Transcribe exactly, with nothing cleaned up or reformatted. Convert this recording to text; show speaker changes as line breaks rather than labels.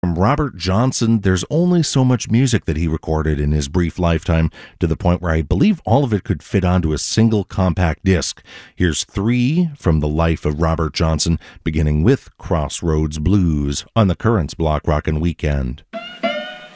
From Robert Johnson, there's only so much music that he recorded in his brief lifetime, to the point where I believe all of it could fit onto a single compact disc. Here's three from the life of Robert Johnson, beginning with Crossroads Blues on the Currents Block Rockin' Weekend.